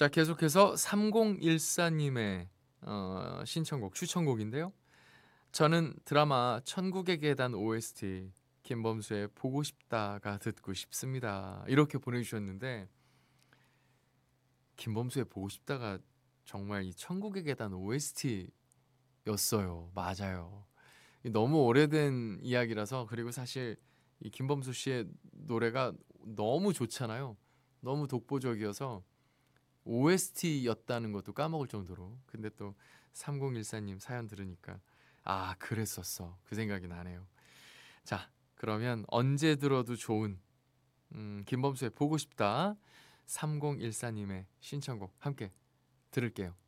자, 계속해서 3014님의 신청곡 추천곡인데요. 저는 드라마 천국의 계단 OST 김범수의 보고 싶다가 듣고 싶습니다. 이렇게 보내주셨는데, 김범수의 보고 싶다가 정말 이 천국의 계단 OST였어요. 맞아요. 너무 오래된 이야기라서. 그리고 사실 이 김범수 씨의 노래가 너무 좋잖아요. 너무 독보적이어서 OST였다는 것도 까먹을 정도로. 근데 또 3014님 사연 들으니까 아, 그랬었어, 그 생각이 나네요. 자, 그러면 언제 들어도 좋은 김범수의 보고 싶다, 3014님의 신청곡 함께 들을게요.